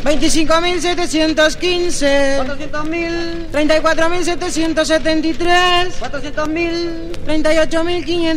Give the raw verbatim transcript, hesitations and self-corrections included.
veinticinco mil setecientos quince, cuatrocientos mil, treinta y cuatro mil setecientos setenta y tres, cuatrocientos mil, treinta y ocho mil quinientos